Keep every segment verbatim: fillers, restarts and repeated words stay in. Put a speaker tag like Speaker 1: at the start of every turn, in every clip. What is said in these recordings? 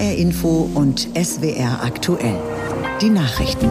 Speaker 1: R Info und S W R aktuell. Die Nachrichten.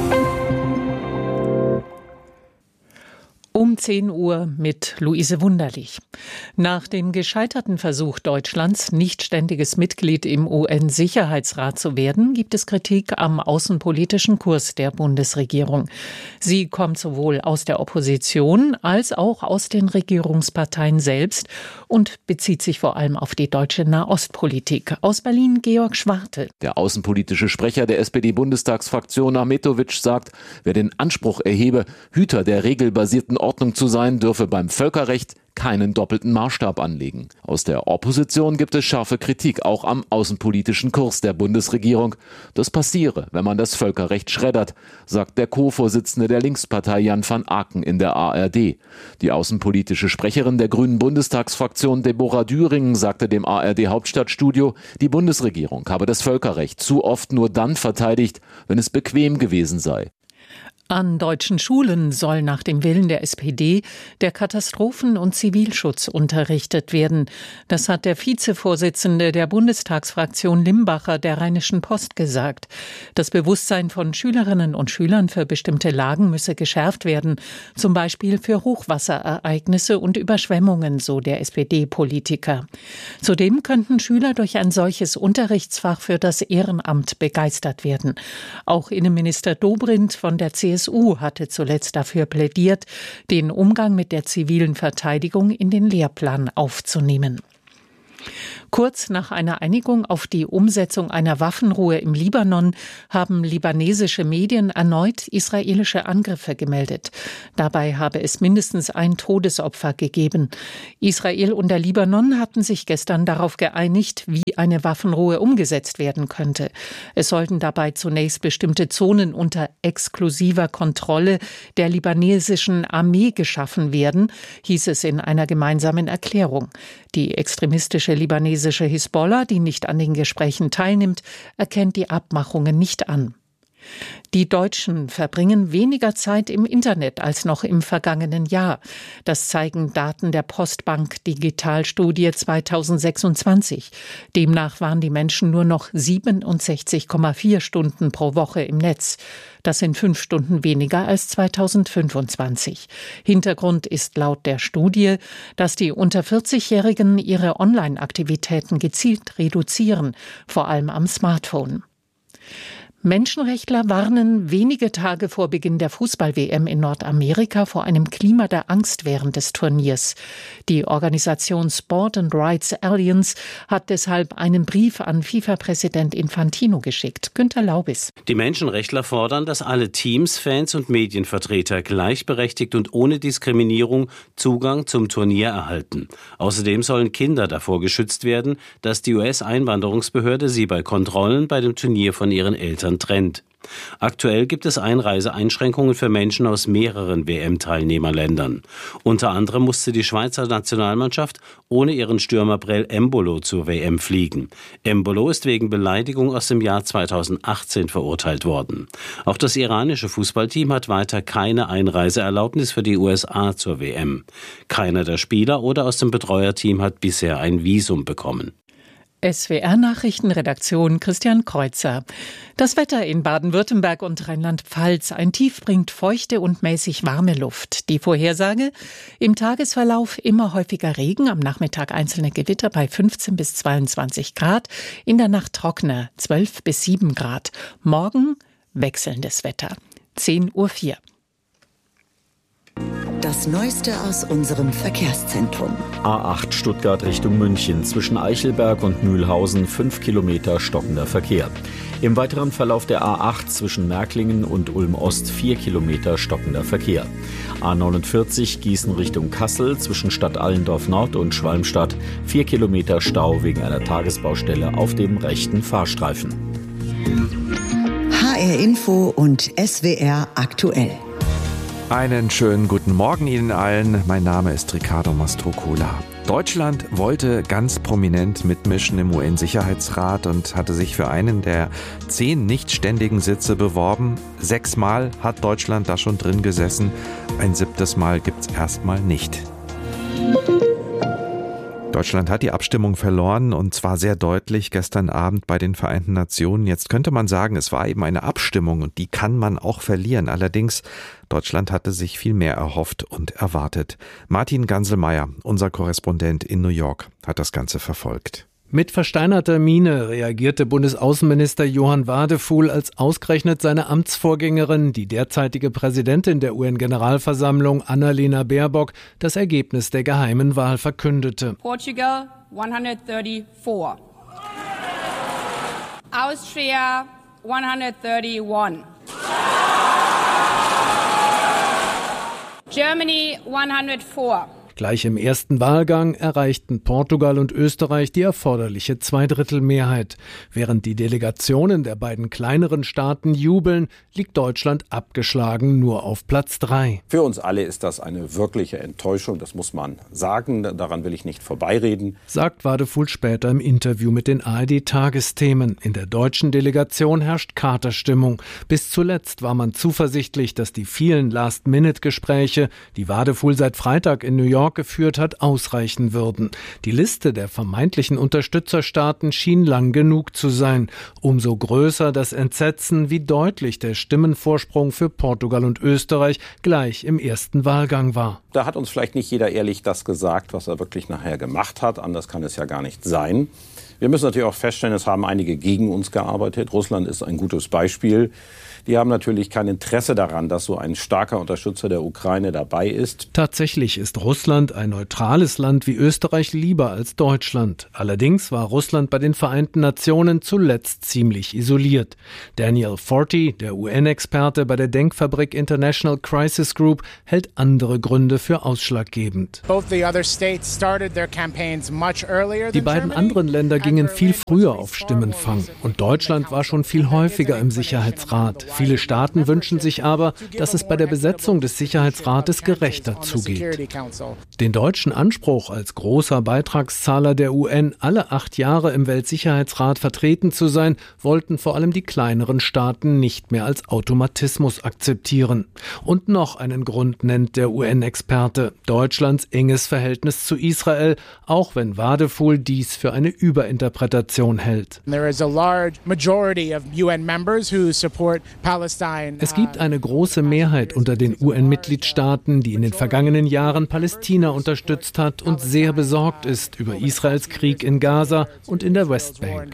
Speaker 2: Um zehn Uhr mit Luise Wunderlich. Nach dem gescheiterten Versuch Deutschlands, nicht ständiges Mitglied im U N-Sicherheitsrat zu werden, gibt es Kritik am außenpolitischen Kurs der Bundesregierung. Sie kommt sowohl aus der Opposition als auch aus den Regierungsparteien selbst und bezieht sich vor allem auf die deutsche Nahostpolitik. Aus Berlin Georg Schwarte.
Speaker 3: Der außenpolitische Sprecher der S P D-Bundestagsfraktion Ahmetović sagt, wer den Anspruch erhebe, Hüter der regelbasierten Ordnung zu sein, dürfe beim Völkerrecht keinen doppelten Maßstab anlegen. Aus der Opposition gibt es scharfe Kritik auch am außenpolitischen Kurs der Bundesregierung. Das passiere, wenn man das Völkerrecht schreddert, sagt der Co-Vorsitzende der Linkspartei Jan van Aken in der A R D. Die außenpolitische Sprecherin der Grünen Bundestagsfraktion Deborah Düring sagte dem A R D-Hauptstadtstudio, die Bundesregierung habe das Völkerrecht zu oft nur dann verteidigt, wenn es bequem gewesen sei.
Speaker 2: An deutschen Schulen soll nach dem Willen der S P D der Katastrophen- und Zivilschutz unterrichtet werden. Das hat der Vizevorsitzende der Bundestagsfraktion Limbacher der Rheinischen Post gesagt. Das Bewusstsein von Schülerinnen und Schülern für bestimmte Lagen müsse geschärft werden, zum Beispiel für Hochwasserereignisse und Überschwemmungen, so der S P D-Politiker. Zudem könnten Schüler durch ein solches Unterrichtsfach für das Ehrenamt begeistert werden. Auch Innenminister Dobrindt von der C S U hatte zuletzt dafür plädiert, den Umgang mit der zivilen Verteidigung in den Lehrplan aufzunehmen. Kurz nach einer Einigung auf die Umsetzung einer Waffenruhe im Libanon haben libanesische Medien erneut israelische Angriffe gemeldet. Dabei habe es mindestens ein Todesopfer gegeben. Israel und der Libanon hatten sich gestern darauf geeinigt, wie eine Waffenruhe umgesetzt werden könnte. Es sollten dabei zunächst bestimmte Zonen unter exklusiver Kontrolle der libanesischen Armee geschaffen werden, hieß es in einer gemeinsamen Erklärung. Die extremistische libanesische Hisbollah, die nicht an den Gesprächen teilnimmt, erkennt die Abmachungen nicht an. Die Deutschen verbringen weniger Zeit im Internet als noch im vergangenen Jahr. Das zeigen Daten der Postbank Digitalstudie zweitausendsechsundzwanzig. Demnach waren die Menschen nur noch siebenundsechzig Komma vier Stunden pro Woche im Netz. Das sind fünf Stunden weniger als zweitausendfünfundzwanzig. Hintergrund ist laut der Studie, dass die unter vierzig-Jährigen ihre Online-Aktivitäten gezielt reduzieren, vor allem am Smartphone. Menschenrechtler warnen wenige Tage vor Beginn der Fußball-W M in Nordamerika vor einem Klima der Angst während des Turniers. Die Organisation Sport and Rights Alliance hat deshalb einen Brief an FIFA-Präsident Infantino geschickt. Günter Laubis.
Speaker 4: Die Menschenrechtler fordern, dass alle Teams, Fans und Medienvertreter gleichberechtigt und ohne Diskriminierung Zugang zum Turnier erhalten. Außerdem sollen Kinder davor geschützt werden, dass die U S-Einwanderungsbehörde sie bei Kontrollen bei dem Turnier von ihren Eltern trennt. Aktuell gibt es Einreiseeinschränkungen für Menschen aus mehreren W M-Teilnehmerländern. Unter anderem musste die Schweizer Nationalmannschaft ohne ihren Stürmer Brel Embolo zur W M fliegen. Embolo ist wegen Beleidigung aus dem Jahr zweitausendachtzehn verurteilt worden. Auch das iranische Fußballteam hat weiter keine Einreiseerlaubnis für die U S A zur W M. Keiner der Spieler oder aus dem Betreuerteam hat bisher ein Visum bekommen.
Speaker 2: S W R-Nachrichtenredaktion Christian Kreuzer. Das Wetter in Baden-Württemberg und Rheinland-Pfalz. Ein Tief bringt feuchte und mäßig warme Luft. Die Vorhersage: im Tagesverlauf immer häufiger Regen, am Nachmittag einzelne Gewitter bei fünfzehn bis zweiundzwanzig Grad, in der Nacht trockener, zwölf bis sieben Grad. Morgen wechselndes Wetter. zehn Uhr vier.
Speaker 1: Das Neueste aus unserem Verkehrszentrum.
Speaker 5: A acht Stuttgart Richtung München. Zwischen Eichelberg und Mühlhausen fünf Kilometer stockender Verkehr. Im weiteren Verlauf der A acht zwischen Märklingen und Ulm-Ost vier Kilometer stockender Verkehr. A neunundvierzig Gießen Richtung Kassel zwischen Stadt Allendorf Nord und Schwalmstadt vier Kilometer Stau wegen einer Tagesbaustelle auf dem rechten Fahrstreifen.
Speaker 1: H R Info und S W R aktuell.
Speaker 6: Einen schönen guten Morgen Ihnen allen. Mein Name ist Riccardo Mastrocola. Deutschland wollte ganz prominent mitmischen im U N-Sicherheitsrat und hatte sich für einen der zehn nicht ständigen Sitze beworben. Sechsmal hat Deutschland da schon drin gesessen. Ein siebtes Mal gibt's erstmal nicht. Deutschland hat die Abstimmung verloren und zwar sehr deutlich gestern Abend bei den Vereinten Nationen. Jetzt könnte man sagen, es war eben eine Abstimmung und die kann man auch verlieren. Allerdings, Deutschland hatte sich viel mehr erhofft und erwartet. Martin Ganselmeier, unser Korrespondent in New York, hat das Ganze verfolgt.
Speaker 7: Mit versteinerter Miene reagierte Bundesaußenminister Johann Wadefuhl, als ausgerechnet seine Amtsvorgängerin, die derzeitige Präsidentin der U N-Generalversammlung, Annalena Baerbock, das Ergebnis der geheimen Wahl verkündete.
Speaker 8: Portugal hundertdreiundvierzig. Austria hunderteinunddreißig. Germany hundertvier.
Speaker 7: Gleich im ersten Wahlgang erreichten Portugal und Österreich die erforderliche Zweidrittelmehrheit. Während die Delegationen der beiden kleineren Staaten jubeln, liegt Deutschland abgeschlagen nur auf Platz drei.
Speaker 9: Für uns alle ist das eine wirkliche Enttäuschung, das muss man sagen. Daran will ich nicht vorbeireden.
Speaker 7: Sagt Wadefuhl später im Interview mit den A R D-Tagesthemen. In der deutschen Delegation herrscht Katerstimmung. Bis zuletzt war man zuversichtlich, dass die vielen Last-Minute-Gespräche, die Wadefuhl seit Freitag in New York geführt hat, ausreichen würden. Die Liste der vermeintlichen Unterstützerstaaten schien lang genug zu sein. Umso größer das Entsetzen, wie deutlich der Stimmenvorsprung für Portugal und Österreich gleich im ersten Wahlgang war.
Speaker 9: Da hat uns vielleicht nicht jeder ehrlich das gesagt, was er wirklich nachher gemacht hat. Anders kann es ja gar nicht sein. Wir müssen natürlich auch feststellen, es haben einige gegen uns gearbeitet. Russland ist ein gutes Beispiel. Die haben natürlich kein Interesse daran, dass so ein starker Unterstützer der Ukraine dabei ist.
Speaker 7: Tatsächlich ist Russland ein neutrales Land wie Österreich lieber als Deutschland. Allerdings war Russland bei den Vereinten Nationen zuletzt ziemlich isoliert. Daniel Forti, der U N-Experte bei der Denkfabrik International Crisis Group, hält andere Gründe für ausschlaggebend. Die beiden anderen Länder gingen viel früher auf Stimmenfang und Deutschland war schon viel häufiger im Sicherheitsrat. Viele Staaten wünschen sich aber, dass es bei der Besetzung des Sicherheitsrates gerechter zugeht. Den deutschen Anspruch, als großer Beitragszahler der U N alle acht Jahre im Weltsicherheitsrat vertreten zu sein, wollten vor allem die kleineren Staaten nicht mehr als Automatismus akzeptieren. Und noch einen Grund nennt der U N-Experte: Deutschlands enges Verhältnis zu Israel, auch wenn Wadefuhl dies für eine Überinterpretation hält. Es gibt eine große Mehrheit unter den U N-Mitgliedstaaten, die in den vergangenen Jahren Palästina unterstützt hat und sehr besorgt ist über Israels Krieg in Gaza und in der Westbank.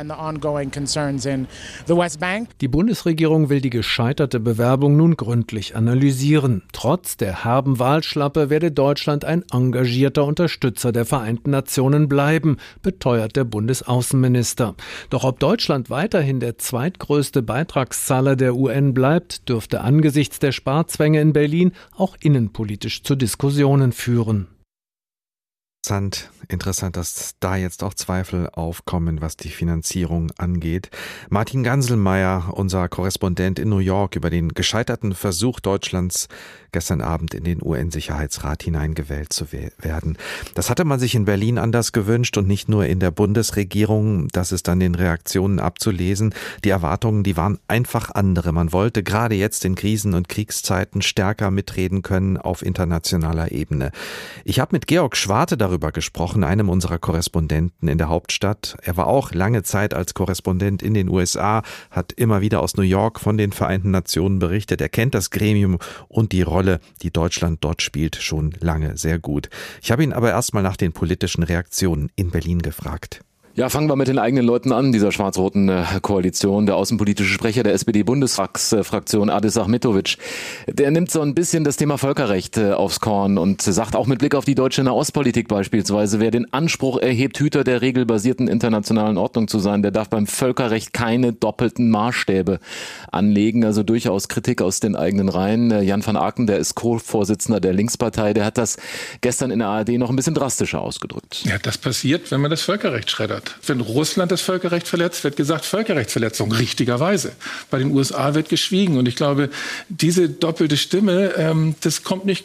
Speaker 7: Die Bundesregierung will die gescheiterte Bewerbung nun gründlich analysieren. Trotz der herben Wahlschlappe werde Deutschland ein engagierter Unterstützer der Vereinten Nationen bleiben, beteuert der Bundesaußenminister. Doch ob Deutschland weiterhin der zweitgrößte Beitragszahler der U N bleibt, dürfte angesichts der Sparzwänge in Berlin auch innenpolitisch zu Diskussionen führen.
Speaker 6: Interessant, interessant, dass da jetzt auch Zweifel aufkommen, was die Finanzierung angeht. Martin Ganselmeier, unser Korrespondent in New York, über den gescheiterten Versuch Deutschlands, gestern Abend in den U N-Sicherheitsrat hineingewählt zu werden. Das hatte man sich in Berlin anders gewünscht und nicht nur in der Bundesregierung. Das ist an den Reaktionen abzulesen. Die Erwartungen, die waren einfach andere. Man wollte gerade jetzt in Krisen- und Kriegszeiten stärker mitreden können auf internationaler Ebene. Ich habe mit Georg Schwarte darüber gesprochen, einem unserer Korrespondenten in der Hauptstadt. Er war auch lange Zeit als Korrespondent in den U S A, hat immer wieder aus New York von den Vereinten Nationen berichtet. Er kennt das Gremium und die Rolle, die Deutschland dort spielt, schon lange sehr gut. Ich habe ihn aber erstmal nach den politischen Reaktionen in Berlin gefragt.
Speaker 3: Ja, fangen wir mit den eigenen Leuten an, dieser schwarz-roten äh, Koalition. Der außenpolitische Sprecher der S P D-Bundestagsfraktion, Adis Ahmetovic, der nimmt so ein bisschen das Thema Völkerrecht äh, aufs Korn und sagt auch mit Blick auf die deutsche Nahostpolitik beispielsweise, wer den Anspruch erhebt, Hüter der regelbasierten internationalen Ordnung zu sein, der darf beim Völkerrecht keine doppelten Maßstäbe anlegen. Also durchaus Kritik aus den eigenen Reihen. Äh, Jan van Aken, der ist Co-Vorsitzender der Linkspartei, der hat das gestern in der A R D noch ein bisschen drastischer ausgedrückt.
Speaker 10: Ja, das passiert, wenn man das Völkerrecht schreddert. Wenn Russland das Völkerrecht verletzt, wird gesagt Völkerrechtsverletzung, richtigerweise. Bei den U S A wird geschwiegen. Und ich glaube, diese doppelte Stimme, ähm, das kommt nicht gut.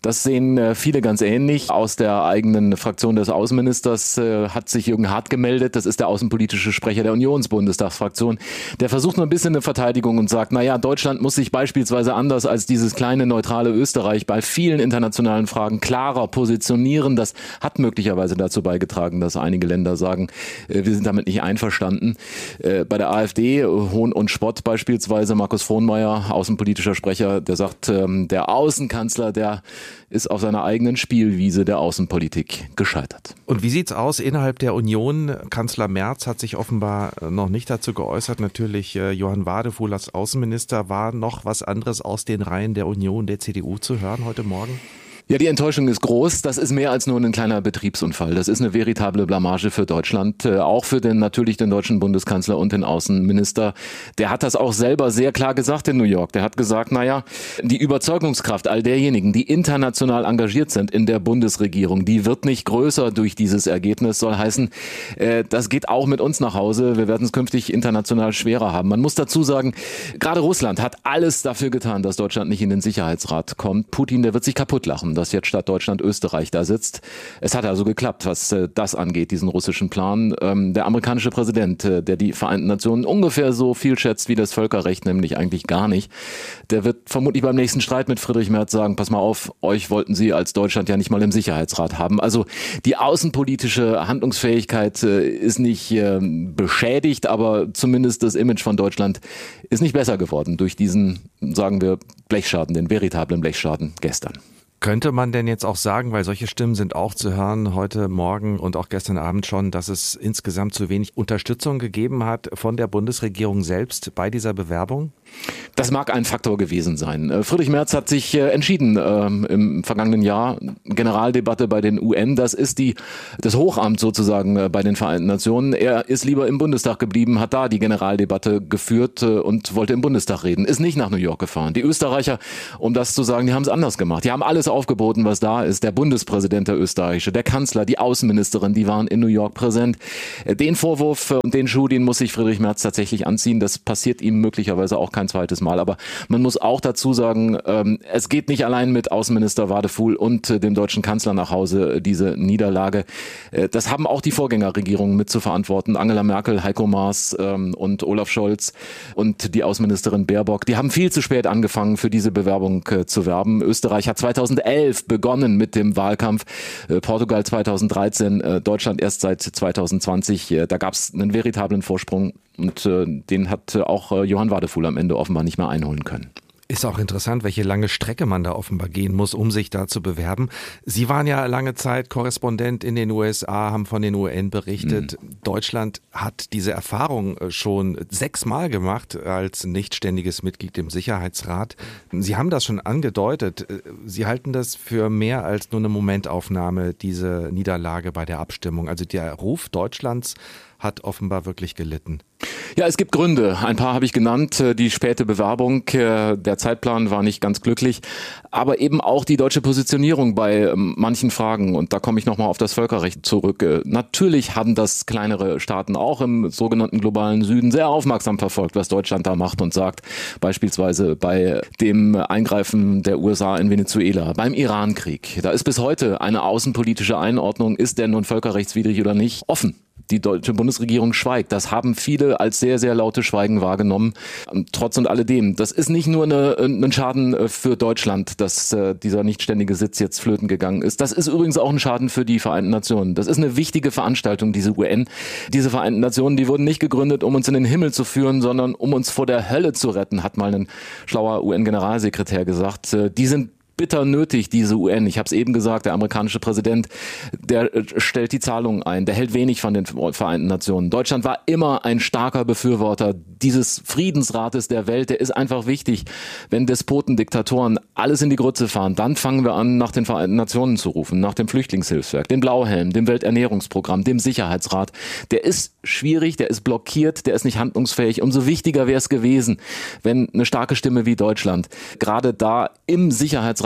Speaker 3: Das sehen viele ganz ähnlich. Aus der eigenen Fraktion des Außenministers äh, hat sich Jürgen Hart gemeldet. Das ist der außenpolitische Sprecher der Unionsbundestagsfraktion. Der versucht nur ein bisschen eine Verteidigung und sagt, naja, Deutschland muss sich beispielsweise anders als dieses kleine neutrale Österreich bei vielen internationalen Fragen klarer positionieren. Das hat möglicherweise dazu beigetragen, dass einige Länder sagen, äh, wir sind damit nicht einverstanden. Äh, bei der AfD, Hohn und Spott beispielsweise, Markus Frohnmeier, außenpolitischer Sprecher, der sagt, ähm, der Außenkanzler, der ist auf seiner eigenen Spielwiese der Außenpolitik gescheitert.
Speaker 6: Und wie sieht's aus innerhalb der Union? Kanzler Merz hat sich offenbar noch nicht dazu geäußert. Natürlich äh, Johann Wadefuhl als Außenminister. War noch was anderes aus den Reihen der Union, der C D U zu hören heute Morgen?
Speaker 3: Ja, die Enttäuschung ist groß. Das ist mehr als nur ein kleiner Betriebsunfall. Das ist eine veritable Blamage für Deutschland, äh, auch für den natürlich den deutschen Bundeskanzler und den Außenminister. Der hat das auch selber sehr klar gesagt in New York. Der hat gesagt, naja, die Überzeugungskraft all derjenigen, die international engagiert sind in der Bundesregierung, die wird nicht größer durch dieses Ergebnis. Soll heißen, äh, das geht auch mit uns nach Hause. Wir werden es künftig international schwerer haben. Man muss dazu sagen, gerade Russland hat alles dafür getan, dass Deutschland nicht in den Sicherheitsrat kommt. Putin, der wird sich kaputt lachen, dass jetzt statt Deutschland Österreich da sitzt. Es hat also geklappt, was äh, das angeht, diesen russischen Plan. Ähm, der amerikanische Präsident, äh, der die Vereinten Nationen ungefähr so viel schätzt wie das Völkerrecht, nämlich eigentlich gar nicht, der wird vermutlich beim nächsten Streit mit Friedrich Merz sagen, pass mal auf, euch wollten sie als Deutschland ja nicht mal im Sicherheitsrat haben. Also die außenpolitische Handlungsfähigkeit äh, ist nicht äh, beschädigt, aber zumindest das Image von Deutschland ist nicht besser geworden durch diesen, sagen wir, Blechschaden, den veritablen Blechschaden gestern.
Speaker 6: Könnte man denn jetzt auch sagen, weil solche Stimmen sind auch zu hören heute Morgen und auch gestern Abend schon, dass es insgesamt zu wenig Unterstützung gegeben hat von der Bundesregierung selbst bei dieser Bewerbung?
Speaker 3: Das mag ein Faktor gewesen sein. Friedrich Merz hat sich entschieden ähm, im vergangenen Jahr, Generaldebatte bei den U N, das ist die das Hochamt sozusagen bei den Vereinten Nationen. Er ist lieber im Bundestag geblieben, hat da die Generaldebatte geführt äh, und wollte im Bundestag reden, ist nicht nach New York gefahren. Die Österreicher, um das zu sagen, die haben es anders gemacht. Die haben alles aufgeboten, was da ist. Der Bundespräsident der Österreichische, der Kanzler, die Außenministerin, die waren in New York präsent. Den Vorwurf und den Schuh, den muss sich Friedrich Merz tatsächlich anziehen. Das passiert ihm möglicherweise auch kein zweites Mal. Aber man muss auch dazu sagen, ähm, es geht nicht allein mit Außenminister Wadefuhl und äh, dem deutschen Kanzler nach Hause, äh, diese Niederlage. Äh, das haben auch die Vorgängerregierungen mit zu verantworten. Angela Merkel, Heiko Maas ähm, und Olaf Scholz und die Außenministerin Baerbock. Die haben viel zu spät angefangen, für diese Bewerbung äh, zu werben. Österreich hat zweitausendelf begonnen mit dem Wahlkampf, äh, Portugal zweitausenddreizehn, äh, Deutschland erst seit zweitausendzwanzig. Äh, da gab es einen veritablen Vorsprung. Und äh, den hat äh, auch äh, Johann Wadefuhl am Ende offenbar nicht mehr einholen können.
Speaker 6: Ist auch interessant, welche lange Strecke man da offenbar gehen muss, um sich da zu bewerben. Sie waren ja lange Zeit Korrespondent in den U S A, haben von den U N berichtet. Mhm. Deutschland hat diese Erfahrung schon sechsmal gemacht als nichtständiges Mitglied im Sicherheitsrat. Sie haben das schon angedeutet. Sie halten das für mehr als nur eine Momentaufnahme, diese Niederlage bei der Abstimmung. Also der Ruf Deutschlands hat offenbar wirklich gelitten.
Speaker 3: Ja, es gibt Gründe. Ein paar habe ich genannt. Die späte Bewerbung, der Zeitplan war nicht ganz glücklich, aber eben auch die deutsche Positionierung bei manchen Fragen. Und da komme ich nochmal auf das Völkerrecht zurück. Natürlich haben das kleinere Staaten auch im sogenannten globalen Süden sehr aufmerksam verfolgt, was Deutschland da macht und sagt. Beispielsweise bei dem Eingreifen der U S A in Venezuela, beim Irankrieg. Da ist bis heute eine außenpolitische Einordnung, ist der nun völkerrechtswidrig oder nicht, offen. Die deutsche Bundesregierung schweigt. Das haben viele als sehr, sehr lautes Schweigen wahrgenommen. Trotz und alledem. Das ist nicht nur eine, ein Schaden für Deutschland, dass äh, dieser nichtständige Sitz jetzt flöten gegangen ist. Das ist übrigens auch ein Schaden für die Vereinten Nationen. Das ist eine wichtige Veranstaltung, diese U N. Diese Vereinten Nationen, die wurden nicht gegründet, um uns in den Himmel zu führen, sondern um uns vor der Hölle zu retten, hat mal ein schlauer U N-Generalsekretär gesagt. Äh, die sind bitter nötig, diese U N. Ich habe es eben gesagt, der amerikanische Präsident, der stellt die Zahlungen ein, der hält wenig von den Vereinten Nationen. Deutschland war immer ein starker Befürworter dieses Friedensrates der Welt. Der ist einfach wichtig. Wenn Despoten, Diktatoren alles in die Grütze fahren, dann fangen wir an, nach den Vereinten Nationen zu rufen, nach dem Flüchtlingshilfswerk, dem Blauhelm, dem Welternährungsprogramm, dem Sicherheitsrat. Der ist schwierig, der ist blockiert, der ist nicht handlungsfähig. Umso wichtiger wäre es gewesen, wenn eine starke Stimme wie Deutschland gerade da im Sicherheitsrat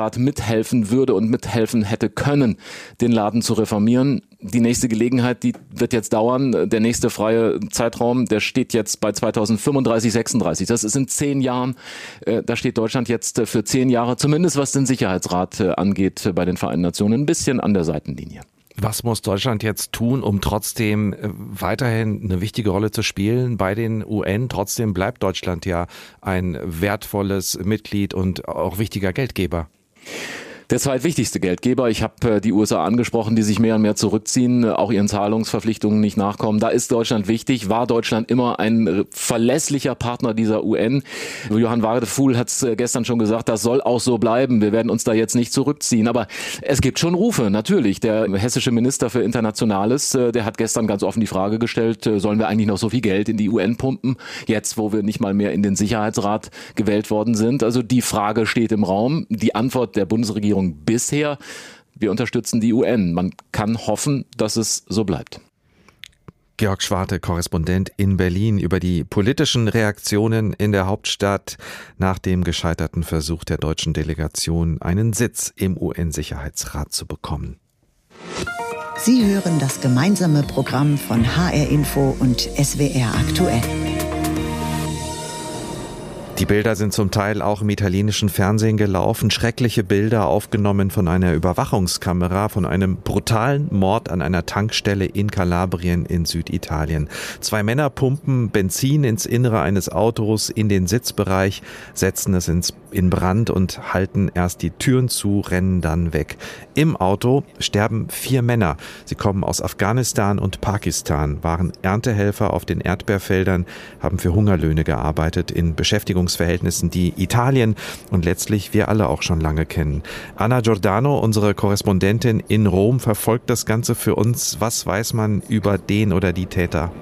Speaker 3: Sicherheitsrat mithelfen würde und mithelfen hätte können, den Laden zu reformieren. Die nächste Gelegenheit, die wird jetzt dauern. Der nächste freie Zeitraum, der steht jetzt bei zweitausendfünfunddreißig, sechsunddreißig. Das ist in zehn Jahren. Da steht Deutschland jetzt für zehn Jahre, zumindest was den Sicherheitsrat angeht, bei den Vereinten Nationen ein bisschen an der Seitenlinie.
Speaker 6: Was muss Deutschland jetzt tun, um trotzdem weiterhin eine wichtige Rolle zu spielen bei den U N? Trotzdem bleibt Deutschland ja ein wertvolles Mitglied und auch wichtiger Geldgeber.
Speaker 3: Der zweitwichtigste Geldgeber, ich habe die U S A angesprochen, die sich mehr und mehr zurückziehen, auch ihren Zahlungsverpflichtungen nicht nachkommen. Da ist Deutschland wichtig, war Deutschland immer ein verlässlicher Partner dieser U N. Johann Wadefuhl hat es gestern schon gesagt, das soll auch so bleiben. Wir werden uns da jetzt nicht zurückziehen. Aber es gibt schon Rufe, natürlich. Der hessische Minister für Internationales, der hat gestern ganz offen die Frage gestellt, sollen wir eigentlich noch so viel Geld in die U N pumpen, jetzt wo wir nicht mal mehr in den Sicherheitsrat gewählt worden sind. Also die Frage steht im Raum. Die Antwort der Bundesregierung bisher: wir unterstützen die U N. Man kann hoffen, dass es so bleibt.
Speaker 6: Georg Schwarte, Korrespondent in Berlin, über die politischen Reaktionen in der Hauptstadt nach dem gescheiterten Versuch der deutschen Delegation, einen Sitz im U N-Sicherheitsrat zu bekommen.
Speaker 1: Sie hören das gemeinsame Programm von H R Info und S W R aktuell.
Speaker 6: Die Bilder sind zum Teil auch im italienischen Fernsehen gelaufen. Schreckliche Bilder aufgenommen von einer Überwachungskamera von einem brutalen Mord an einer Tankstelle in Kalabrien in Süditalien. Zwei Männer pumpen Benzin ins Innere eines Autos in den Sitzbereich, setzen es ins, in Brand und halten erst die Türen zu, rennen dann weg. Im Auto sterben vier Männer. Sie kommen aus Afghanistan und Pakistan, waren Erntehelfer auf den Erdbeerfeldern, haben für Hungerlöhne gearbeitet in Beschäftigungsverhältnissen, die Italien und letztlich wir alle auch schon lange kennen. Anna Giordano, unsere Korrespondentin in Rom, verfolgt das Ganze für uns. Was weiß man über den oder die Täter?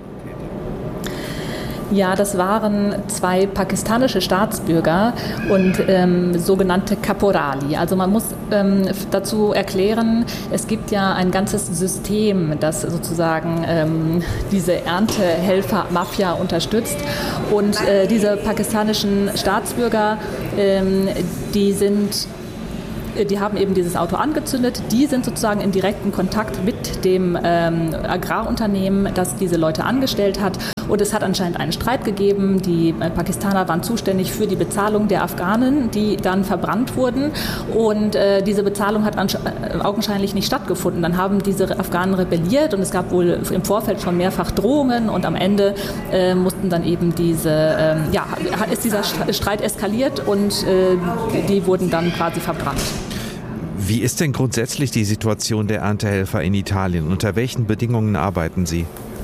Speaker 11: Ja, das waren zwei pakistanische Staatsbürger und ähm, sogenannte Caporali. Also man muss ähm, dazu erklären, es gibt ja ein ganzes System, das sozusagen ähm, diese Erntehelfer-Mafia unterstützt. Und äh, diese pakistanischen Staatsbürger, ähm, die sind Die haben eben dieses Auto angezündet. Die sind sozusagen in direkten Kontakt mit dem ähm, Agrarunternehmen, das diese Leute angestellt hat. Und es hat anscheinend einen Streit gegeben. Die äh, Pakistaner waren zuständig für die Bezahlung der Afghanen, die dann verbrannt wurden. Und äh, diese Bezahlung hat äh, augenscheinlich nicht stattgefunden. Dann haben diese Afghanen rebelliert und es gab wohl im Vorfeld schon mehrfach Drohungen. Und am Ende äh, mussten dann eben diese, äh, ja, ist dieser Streit eskaliert und äh, die wurden dann quasi verbrannt.
Speaker 6: Wie ist denn grundsätzlich die Situation der Erntehelfer in Italien? Unter welchen Bedingungen arbeiten sie?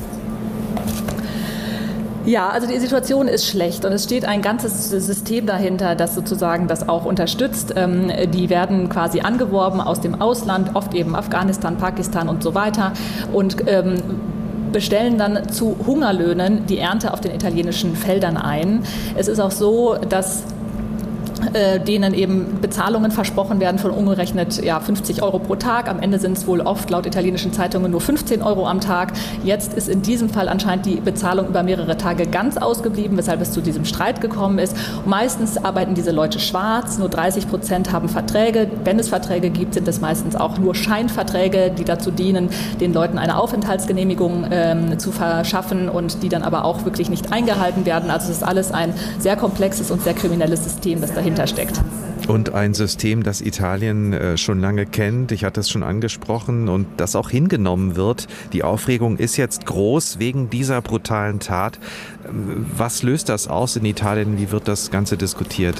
Speaker 11: Ja, also die Situation ist schlecht und es steht ein ganzes System dahinter, das sozusagen das auch unterstützt. Ähm, die werden quasi angeworben aus dem Ausland, oft eben Afghanistan, Pakistan und so weiter und ähm, bestellen dann zu Hungerlöhnen die Ernte auf den italienischen Feldern ein. Es ist auch so, dass denen eben Bezahlungen versprochen werden von umgerechnet ja, fünfzig Euro pro Tag. Am Ende sind es wohl oft laut italienischen Zeitungen nur fünfzehn Euro am Tag. Jetzt ist in diesem Fall anscheinend die Bezahlung über mehrere Tage ganz ausgeblieben, weshalb es zu diesem Streit gekommen ist. Meistens arbeiten diese Leute schwarz, nur dreißig Prozent haben Verträge. Wenn es Verträge gibt, sind es meistens auch nur Scheinverträge, die dazu dienen, den Leuten eine Aufenthaltsgenehmigung ähm, zu verschaffen und die dann aber auch wirklich nicht eingehalten werden. Also es ist alles ein sehr komplexes und sehr kriminelles System, das dahinter steckt.
Speaker 6: Und ein System, das Italien äh, schon lange kennt, ich hatte es schon angesprochen, und das auch hingenommen wird. Die Aufregung ist jetzt groß wegen dieser brutalen Tat. Was löst das aus in Italien? Wie wird das Ganze diskutiert?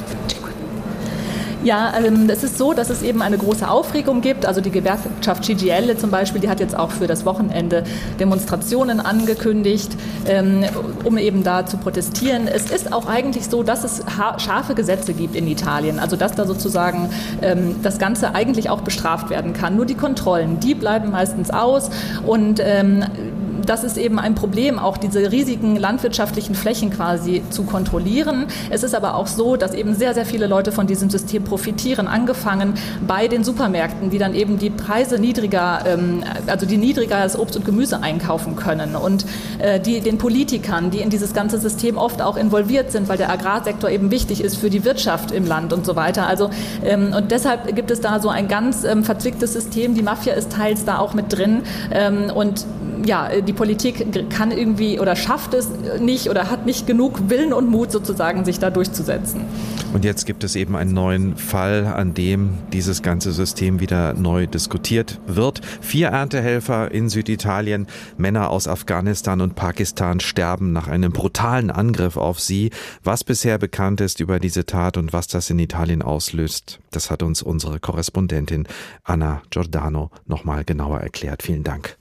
Speaker 11: Ja, ähm, es ist so, dass es eben eine große Aufregung gibt. Also die Gewerkschaft C G I L zum Beispiel, die hat jetzt auch für das Wochenende Demonstrationen angekündigt, ähm, um eben da zu protestieren. Es ist auch eigentlich so, dass es scharfe Gesetze gibt in Italien. Also dass da sozusagen ähm, das Ganze eigentlich auch bestraft werden kann. Nur die Kontrollen, die bleiben meistens aus und ähm, das ist eben ein Problem, auch diese riesigen landwirtschaftlichen Flächen quasi zu kontrollieren. Es ist aber auch so, dass eben sehr, sehr viele Leute von diesem System profitieren, angefangen bei den Supermärkten, die dann eben die Preise niedriger, also die niedriger als Obst und Gemüse einkaufen können und die, den Politikern, die in dieses ganze System oft auch involviert sind, weil der Agrarsektor eben wichtig ist für die Wirtschaft im Land und so weiter. Also, und deshalb gibt es da so ein ganz verzwicktes System. Die Mafia ist teils da auch mit drin und ja, die Politik kann irgendwie oder schafft es nicht oder hat nicht genug Willen und Mut sozusagen, sich da durchzusetzen.
Speaker 6: Und jetzt gibt es eben einen neuen Fall, an dem dieses ganze System wieder neu diskutiert wird. Vier Erntehelfer in Süditalien, Männer aus Afghanistan und Pakistan sterben nach einem brutalen Angriff auf sie. Was bisher bekannt ist über diese Tat und was das in Italien auslöst, das hat uns unsere Korrespondentin Anna Giordano nochmal genauer erklärt. Vielen Dank.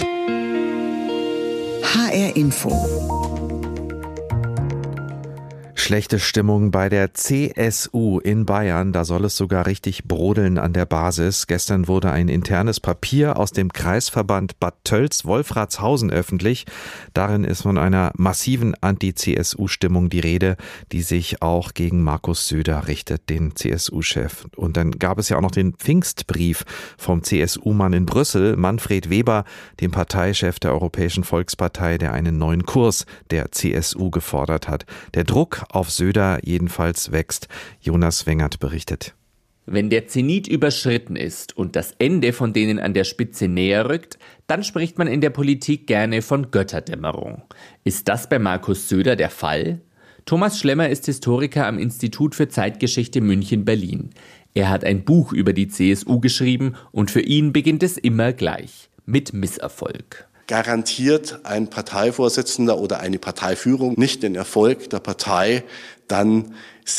Speaker 1: H R Info.
Speaker 6: Schlechte Stimmung bei der C S U in Bayern, da soll es sogar richtig brodeln an der Basis. Gestern wurde ein internes Papier aus dem Kreisverband Bad Tölz-Wolfratshausen öffentlich. Darin ist von einer massiven Anti-C S U-Stimmung die Rede, die sich auch gegen Markus Söder richtet, den C S U-Chef. Und dann gab es ja auch noch den Pfingstbrief vom C S U-Mann in Brüssel, Manfred Weber, dem Parteichef der Europäischen Volkspartei, der einen neuen Kurs der C S U gefordert hat. Der Druck auf Söder jedenfalls wächst. Jonas Wengert berichtet.
Speaker 12: Wenn der Zenit überschritten ist und das Ende von denen an der Spitze näher rückt, dann spricht man in der Politik gerne von Götterdämmerung. Ist das bei Markus Söder der Fall? Thomas Schlemmer ist Historiker am Institut für Zeitgeschichte München-Berlin. Er hat ein Buch über die C S U geschrieben und für ihn beginnt es immer gleich, mit Misserfolg.
Speaker 13: Garantiert ein Parteivorsitzender oder eine Parteiführung nicht den Erfolg der Partei, dann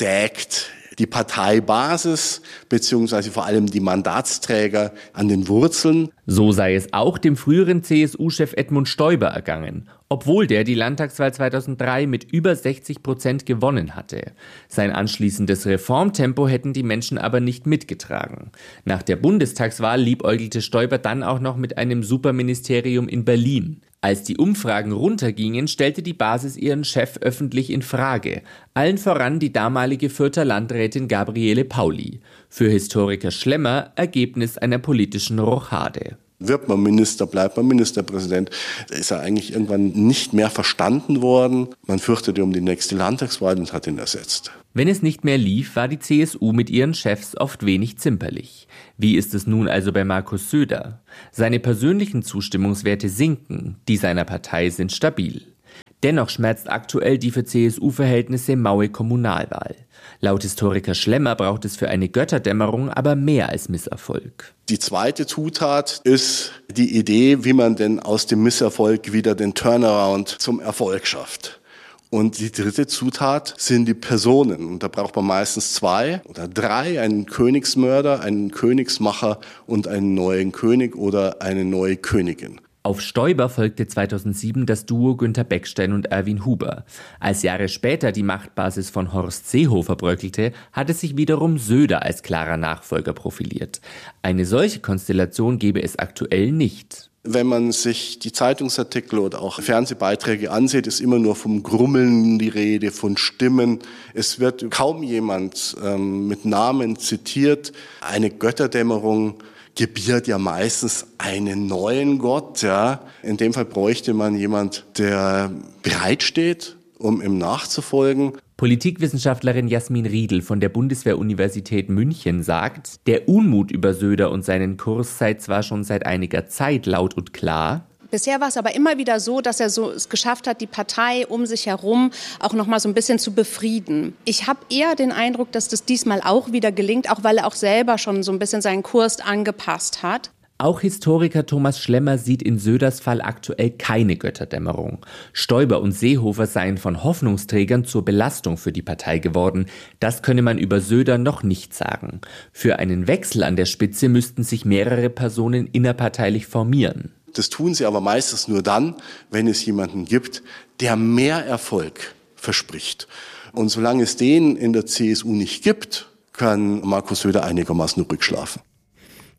Speaker 13: sägt die Parteibasis beziehungsweise vor allem die Mandatsträger an den Wurzeln.
Speaker 12: So sei es auch dem früheren C S U-Chef Edmund Stoiber ergangen, obwohl der die Landtagswahl zweitausenddrei mit über sechzig Prozent gewonnen hatte. Sein anschließendes Reformtempo hätten die Menschen aber nicht mitgetragen. Nach der Bundestagswahl liebäugelte Stoiber dann auch noch mit einem Superministerium in Berlin. Als die Umfragen runtergingen, stellte die Basis ihren Chef öffentlich in Frage. Allen voran die damalige Fürther Landrätin Gabriele Pauli. Für Historiker Schlemmer Ergebnis einer politischen Rochade.
Speaker 13: Wird man Minister, bleibt man Ministerpräsident, ist er eigentlich irgendwann nicht mehr verstanden worden. Man fürchtete um die nächste Landtagswahl und hat ihn ersetzt.
Speaker 12: Wenn es nicht mehr lief, war die C S U mit ihren Chefs oft wenig zimperlich. Wie ist es nun also bei Markus Söder? Seine persönlichen Zustimmungswerte sinken, die seiner Partei sind stabil. Dennoch schmerzt aktuell die für C S U-Verhältnisse maue Kommunalwahl. Laut Historiker Schlemmer braucht es für eine Götterdämmerung aber mehr als Misserfolg.
Speaker 13: Die zweite Zutat ist die Idee, wie man denn aus dem Misserfolg wieder den Turnaround zum Erfolg schafft. Und die dritte Zutat sind die Personen. Und da braucht man meistens zwei oder drei, einen Königsmörder, einen Königsmacher und einen neuen König oder eine neue Königin.
Speaker 12: Auf Stoiber folgte zweitausendsieben das Duo Günter Beckstein und Erwin Huber. Als Jahre später die Machtbasis von Horst Seehofer bröckelte, hatte sich wiederum Söder als klarer Nachfolger profiliert. Eine solche Konstellation gäbe es aktuell nicht.
Speaker 13: Wenn man sich die Zeitungsartikel oder auch Fernsehbeiträge ansieht, ist immer nur vom Grummeln die Rede, von Stimmen. Es wird kaum jemand ähm, mit Namen zitiert. Eine Götterdämmerung gebiert ja meistens einen neuen Gott. Ja. In dem Fall bräuchte man jemand, der bereitsteht, um ihm nachzufolgen.
Speaker 12: Politikwissenschaftlerin Jasmin Riedl von der Bundeswehr-Universität München sagt, der Unmut über Söder und seinen Kurs sei zwar schon seit einiger Zeit laut und klar.
Speaker 14: Bisher war es aber immer wieder so, dass er so es geschafft hat, die Partei um sich herum auch noch mal so ein bisschen zu befrieden. Ich habe eher den Eindruck, dass das diesmal auch wieder gelingt, auch weil er auch selber schon so ein bisschen seinen Kurs angepasst hat.
Speaker 12: Auch Historiker Thomas Schlemmer sieht in Söders Fall aktuell keine Götterdämmerung. Stoiber und Seehofer seien von Hoffnungsträgern zur Belastung für die Partei geworden. Das könne man über Söder noch nicht sagen. Für einen Wechsel an der Spitze müssten sich mehrere Personen innerparteilich formieren.
Speaker 13: Das tun sie aber meistens nur dann, wenn es jemanden gibt, der mehr Erfolg verspricht. Und solange es den in der C S U nicht gibt, kann Markus Söder einigermaßen ruhig schlafen.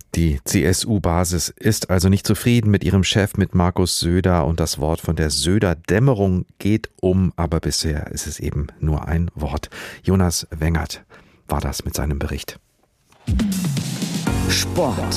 Speaker 6: Die C S U-Basis ist also nicht zufrieden mit ihrem Chef, mit Markus Söder, und das Wort von der Söder-Dämmerung geht um, aber bisher ist es eben nur ein Wort. Jonas Wengert war das mit seinem Bericht.
Speaker 1: Sport.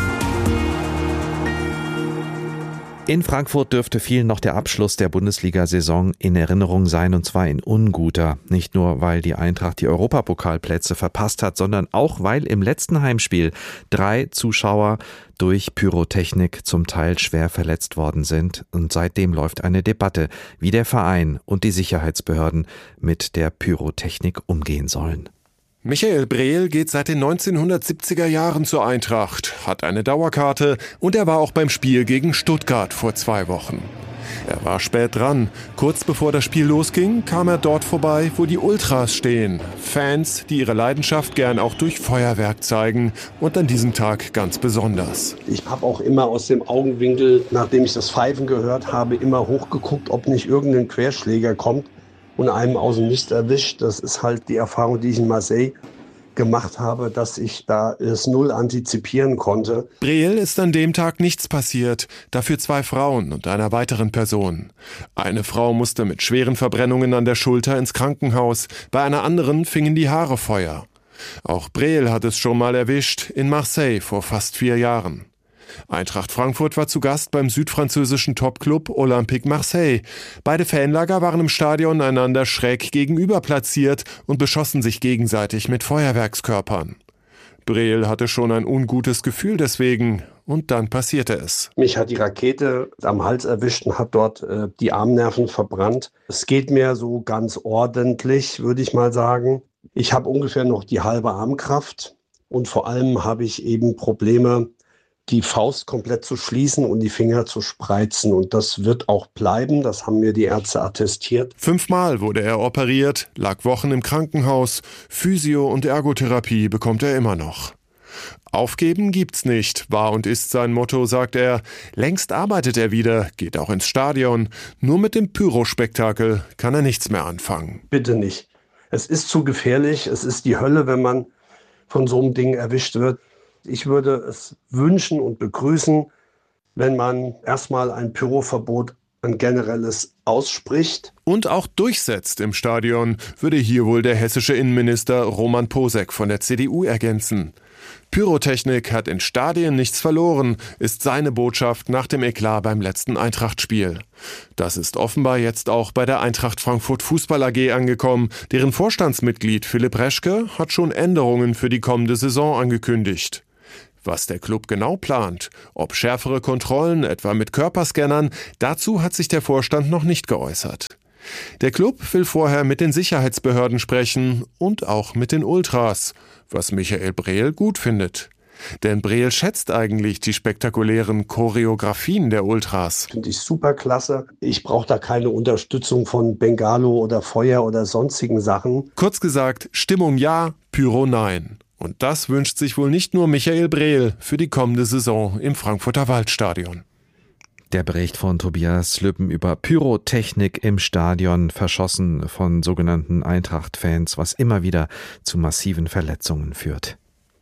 Speaker 6: In Frankfurt dürfte vielen noch der Abschluss der Bundesliga-Saison in Erinnerung sein, und zwar in unguter. Nicht nur, weil die Eintracht die Europapokalplätze verpasst hat, sondern auch, weil im letzten Heimspiel drei Zuschauer durch Pyrotechnik zum Teil schwer verletzt worden sind. Und seitdem läuft eine Debatte, wie der Verein und die Sicherheitsbehörden mit der Pyrotechnik umgehen sollen.
Speaker 15: Michael Brehl geht seit den neunzehnhundertsiebziger Jahren zur Eintracht, hat eine Dauerkarte und er war auch beim Spiel gegen Stuttgart vor zwei Wochen. Er war spät dran. Kurz bevor das Spiel losging, kam er dort vorbei, wo die Ultras stehen. Fans, die ihre Leidenschaft gern auch durch Feuerwerk zeigen, und an diesem Tag ganz besonders.
Speaker 16: Ich habe auch immer aus dem Augenwinkel, nachdem ich das Pfeifen gehört habe, immer hochgeguckt, ob nicht irgendein Querschläger kommt und einem aus dem Nichts erwischt. Das ist halt die Erfahrung, die ich in Marseille gemacht habe, dass ich da es null antizipieren konnte.
Speaker 15: Brehl ist an dem Tag nichts passiert, dafür zwei Frauen und einer weiteren Person. Eine Frau musste mit schweren Verbrennungen an der Schulter ins Krankenhaus, bei einer anderen fingen die Haare Feuer. Auch Brehl hat es schon mal erwischt, in Marseille vor fast vier Jahren. Eintracht Frankfurt war zu Gast beim südfranzösischen Topclub Olympique Marseille. Beide Fanlager waren im Stadion einander schräg gegenüber platziert und beschossen sich gegenseitig mit Feuerwerkskörpern. Brehl hatte schon ein ungutes Gefühl deswegen, und dann passierte es.
Speaker 16: Mich hat die Rakete am Hals erwischt und hat dort äh, die Armnerven verbrannt. Es geht mir so ganz ordentlich, würde ich mal sagen. Ich habe ungefähr noch die halbe Armkraft und vor allem habe ich eben Probleme, die Faust komplett zu schließen und die Finger zu spreizen. Und das wird auch bleiben, das haben mir die Ärzte attestiert.
Speaker 15: Fünfmal wurde er operiert, lag Wochen im Krankenhaus. Physio- und Ergotherapie bekommt er immer noch. Aufgeben gibt's nicht, war und ist sein Motto, sagt er. Längst arbeitet er wieder, geht auch ins Stadion. Nur mit dem Pyrospektakel kann er nichts mehr anfangen.
Speaker 16: Bitte nicht. Es ist zu gefährlich, es ist die Hölle, wenn man von so einem Ding erwischt wird. Ich würde es wünschen und begrüßen, wenn man erstmal ein Pyroverbot, ein generelles, ausspricht.
Speaker 15: Und auch durchsetzt im Stadion, würde hier wohl der hessische Innenminister Roman Posek von der C D U ergänzen. Pyrotechnik hat in Stadien nichts verloren, ist seine Botschaft nach dem Eklat beim letzten Eintracht-Spiel. Das ist offenbar jetzt auch bei der Eintracht Frankfurt Fußball A G angekommen. Deren Vorstandsmitglied Philipp Reschke hat schon Änderungen für die kommende Saison angekündigt. Was der Club genau plant, ob schärfere Kontrollen, etwa mit Körperscannern, dazu hat sich der Vorstand noch nicht geäußert. Der Club will vorher mit den Sicherheitsbehörden sprechen und auch mit den Ultras, was Michael Brehl gut findet. Denn Brehl schätzt eigentlich die spektakulären Choreografien der Ultras.
Speaker 16: Finde ich super klasse. Ich brauche da keine Unterstützung von Bengalo oder Feuer oder sonstigen Sachen.
Speaker 15: Kurz gesagt, Stimmung ja, Pyro nein. Und das wünscht sich wohl nicht nur Michael Brehl für die kommende Saison im Frankfurter Waldstadion.
Speaker 6: Der Bericht von Tobias Lübben über Pyrotechnik im Stadion, verschossen von sogenannten Eintracht-Fans, was immer wieder zu massiven Verletzungen führt.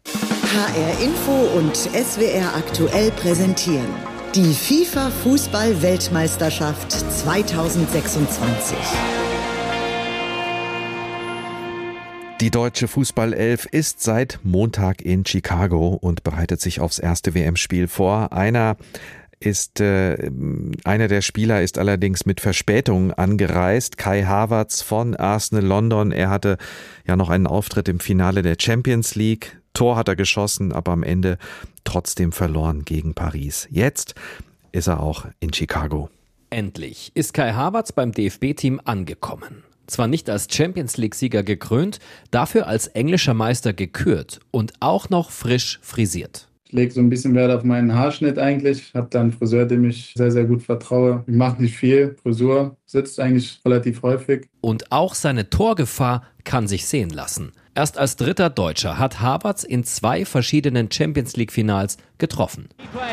Speaker 1: H R Info und S W R aktuell präsentieren die FIFA-Fußball-Weltmeisterschaft zweitausendsechsundzwanzig.
Speaker 6: Die deutsche Fußballelf ist seit Montag in Chicago und bereitet sich aufs erste W M-Spiel vor. Einer ist äh, einer der Spieler ist allerdings mit Verspätung angereist. Kai Havertz von Arsenal London. Er hatte ja noch einen Auftritt im Finale der Champions League. Tor hat er geschossen, aber am Ende trotzdem verloren gegen Paris. Jetzt ist er auch in Chicago.
Speaker 17: Endlich ist Kai Havertz beim D F B-Team angekommen. Zwar nicht als Champions-League-Sieger gekrönt, dafür als englischer Meister gekürt und auch noch frisch frisiert.
Speaker 18: Ich lege so ein bisschen Wert auf meinen Haarschnitt eigentlich. Ich habe da einen Friseur, dem ich sehr, sehr gut vertraue. Ich mache nicht viel. Frisur sitzt eigentlich relativ häufig.
Speaker 17: Und auch seine Torgefahr kann sich sehen lassen. Erst als dritter Deutscher hat Havertz in zwei verschiedenen Champions-League-Finals getroffen.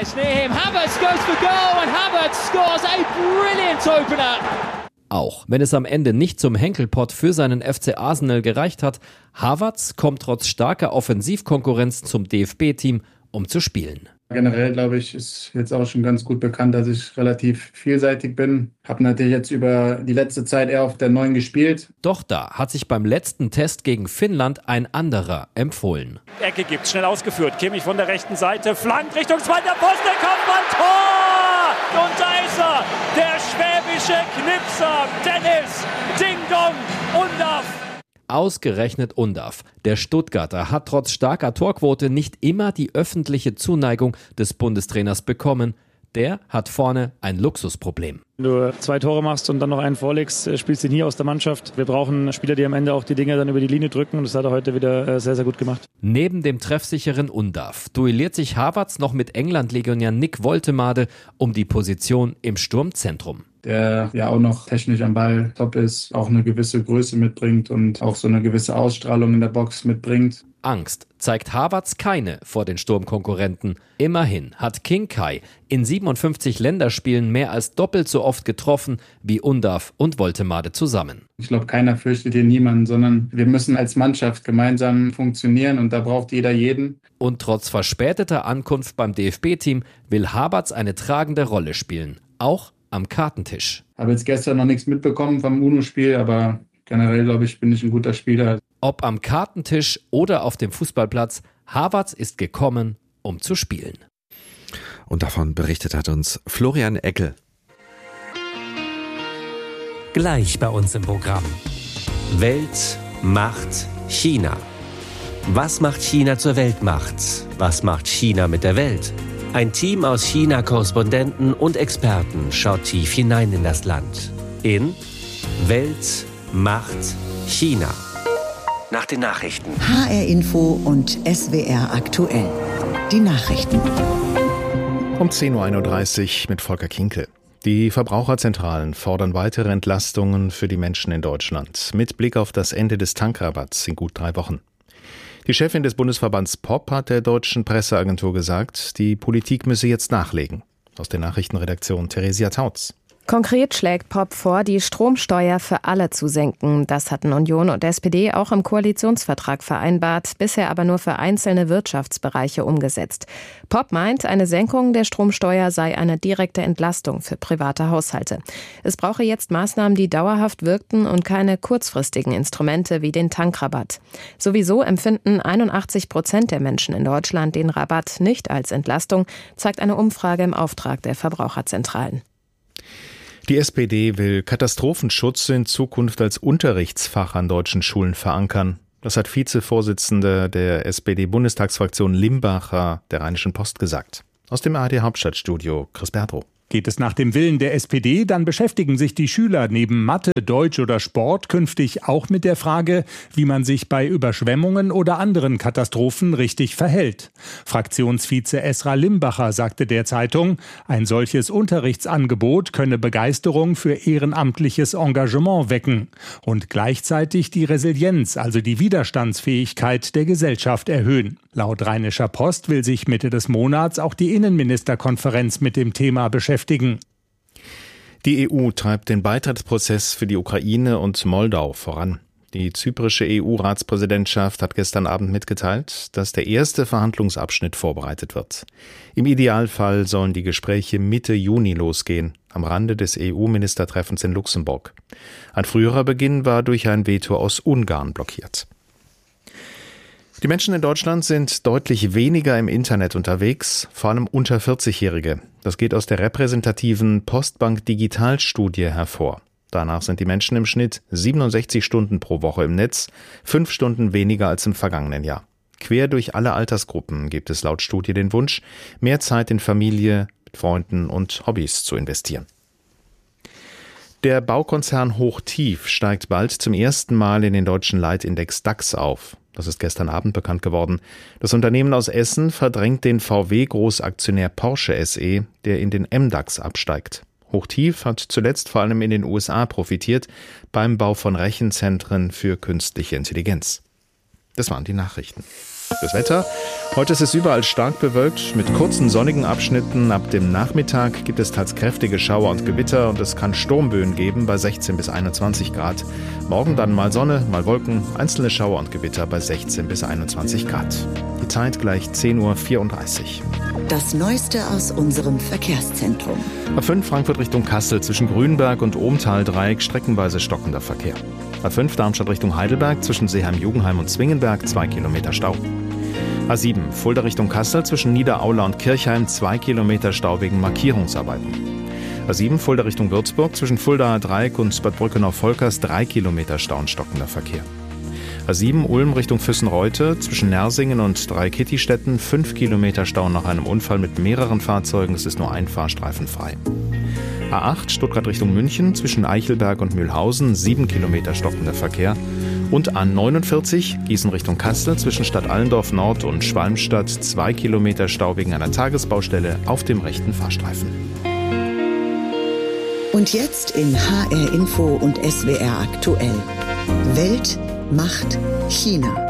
Speaker 17: Auch wenn es am Ende nicht zum Henkelpott für seinen F C Arsenal gereicht hat, Havertz kommt trotz starker Offensivkonkurrenz zum D F B-Team um zu spielen.
Speaker 18: Generell, glaube ich, ist jetzt auch schon ganz gut bekannt, dass ich relativ vielseitig bin. Habe natürlich jetzt über die letzte Zeit eher auf der neun gespielt.
Speaker 17: Doch da hat sich beim letzten Test gegen Finnland ein anderer empfohlen.
Speaker 19: Ecke gibt's, schnell ausgeführt. Kimmich von der rechten Seite, flankt Richtung zweiter Pfosten, Kopfball, Tor! Und da ist er, der schwäbische Knipser, Dennis Ding Dong Undav.
Speaker 17: Ausgerechnet Undav. Der Stuttgarter hat trotz starker Torquote nicht immer die öffentliche Zuneigung des Bundestrainers bekommen. Der hat vorne ein Luxusproblem.
Speaker 19: Wenn du zwei Tore machst und dann noch einen vorlegst, spielst du nie aus der Mannschaft. Wir brauchen Spieler, die am Ende auch die Dinge dann über die Linie drücken und das hat er heute wieder sehr, sehr gut gemacht.
Speaker 17: Neben dem treffsicheren Undav duelliert sich Havertz noch mit England-Legionär Nick Woltemade um die Position im Sturmzentrum.
Speaker 18: Der ja auch noch technisch am Ball top ist, auch eine gewisse Größe mitbringt und auch so eine gewisse Ausstrahlung in der Box mitbringt.
Speaker 17: Angst zeigt Havertz keine vor den Sturmkonkurrenten. Immerhin hat King Kai in siebenundfünfzig Länderspielen mehr als doppelt so oft getroffen wie Undav und Woltemade zusammen.
Speaker 18: Ich glaube, keiner fürchtet hier niemanden, sondern wir müssen als Mannschaft gemeinsam funktionieren und da braucht jeder jeden.
Speaker 17: Und trotz verspäteter Ankunft beim D F B-Team will Havertz eine tragende Rolle spielen, auch am Kartentisch.
Speaker 18: Ich habe jetzt gestern noch nichts mitbekommen vom UNO-Spiel, aber generell, glaube ich, bin ich ein guter Spieler.
Speaker 17: Ob am Kartentisch oder auf dem Fußballplatz, Havertz ist gekommen, um zu spielen.
Speaker 6: Und davon berichtet hat uns Florian Eckel.
Speaker 20: Gleich bei uns im Programm. Welt macht China. Was macht China zur Weltmacht? Was macht China mit der Welt? Ein Team aus China-Korrespondenten und Experten schaut tief hinein in das Land. In Welt macht China. Nach den Nachrichten.
Speaker 1: H R Info und S W R aktuell. Die Nachrichten.
Speaker 21: Um zehn Uhr einunddreißig mit Volker Kinkel. Die Verbraucherzentralen fordern weitere Entlastungen für die Menschen in Deutschland mit Blick auf das Ende des Tankrabatts in gut drei Wochen. Die Chefin des Bundesverbands P O P hat der deutschen Presseagentur gesagt, die Politik müsse jetzt nachlegen. Aus der Nachrichtenredaktion Theresia Tautz.
Speaker 22: Konkret schlägt P O P vor, die Stromsteuer für alle zu senken. Das hatten Union und S P D auch im Koalitionsvertrag vereinbart, bisher aber nur für einzelne Wirtschaftsbereiche umgesetzt. P O P meint, eine Senkung der Stromsteuer sei eine direkte Entlastung für private Haushalte. Es brauche jetzt Maßnahmen, die dauerhaft wirkten und keine kurzfristigen Instrumente wie den Tankrabatt. Sowieso empfinden einundachtzig Prozent der Menschen in Deutschland den Rabatt nicht als Entlastung, zeigt eine Umfrage im Auftrag der Verbraucherzentralen.
Speaker 21: Die S P D will Katastrophenschutz in Zukunft als Unterrichtsfach an deutschen Schulen verankern. Das hat Vizevorsitzende der S P D-Bundestagsfraktion Limbacher der Rheinischen Post gesagt. Aus dem A R D-Hauptstadtstudio Chris Bertro.
Speaker 23: Geht es nach dem Willen der S P D, dann beschäftigen sich die Schüler neben Mathe, Deutsch oder Sport künftig auch mit der Frage, wie man sich bei Überschwemmungen oder anderen Katastrophen richtig verhält. Fraktionsvize Esra Limbacher sagte der Zeitung, ein solches Unterrichtsangebot könne Begeisterung für ehrenamtliches Engagement wecken und gleichzeitig die Resilienz, also die Widerstandsfähigkeit der Gesellschaft erhöhen. Laut Rheinischer Post will sich Mitte des Monats auch die Innenministerkonferenz mit dem Thema beschäftigen.
Speaker 21: Die E U treibt den Beitrittsprozess für die Ukraine und Moldau voran. Die zyprische E U-Ratspräsidentschaft hat gestern Abend mitgeteilt, dass der erste Verhandlungsabschnitt vorbereitet wird. Im Idealfall sollen die Gespräche Mitte Juni losgehen, am Rande des E U-Ministertreffens in Luxemburg. Ein früherer Beginn war durch ein Veto aus Ungarn blockiert. Die Menschen in Deutschland sind deutlich weniger im Internet unterwegs, vor allem unter vierzig-Jährige. Das geht aus der repräsentativen Postbank Digitalstudie hervor. Danach sind die Menschen im Schnitt siebenundsechzig Stunden pro Woche im Netz, fünf Stunden weniger als im vergangenen Jahr. Quer durch alle Altersgruppen gibt es laut Studie den Wunsch, mehr Zeit in Familie, mit Freunden und Hobbys zu investieren. Der Baukonzern Hochtief steigt bald zum ersten Mal in den deutschen Leitindex DAX auf. Das ist gestern Abend bekannt geworden. Das Unternehmen aus Essen verdrängt den V W-Großaktionär Porsche S E, der in den M DAX absteigt. Hochtief hat zuletzt vor allem in den U S A profitiert beim Bau von Rechenzentren für künstliche Intelligenz. Das waren die Nachrichten. Das Wetter. Heute ist es überall stark bewölkt mit kurzen sonnigen Abschnitten. Ab dem Nachmittag gibt es teils kräftige Schauer und Gewitter und es kann Sturmböen geben bei sechzehn bis einundzwanzig Grad. Morgen dann mal Sonne, mal Wolken, einzelne Schauer und Gewitter bei sechzehn bis einundzwanzig Grad. Die Zeit gleich zehn Uhr vierunddreißig.
Speaker 1: Das Neueste aus unserem Verkehrszentrum.
Speaker 21: A fünf Frankfurt Richtung Kassel zwischen Grünberg und Ohmtal-Dreieck streckenweise stockender Verkehr. A fünf Darmstadt Richtung Heidelberg zwischen Seeheim-Jugenheim und Zwingenberg zwei Kilometer Stau. A sieben Fulda Richtung Kassel zwischen Niederaula und Kirchheim zwei Kilometer Stau wegen Markierungsarbeiten. A sieben Fulda Richtung Würzburg zwischen Fuldaer Dreieck und Bad Brückenau-Volkers drei Kilometer Stau und stockender Verkehr. A sieben Ulm Richtung Füssenreute zwischen Nersingen und Dreikittistetten fünf Kilometer Stau nach einem Unfall mit mehreren Fahrzeugen. Es ist nur ein Fahrstreifen frei. A acht Stuttgart Richtung München zwischen Eichelberg und Mühlhausen sieben Kilometer stockender Verkehr. Und A neunundvierzig Gießen Richtung Kassel zwischen Stadt Allendorf Nord und Schwalmstadt zwei Kilometer Stau wegen einer Tagesbaustelle auf dem rechten Fahrstreifen.
Speaker 1: Und jetzt in H R Info und S W R aktuell. Welt macht China.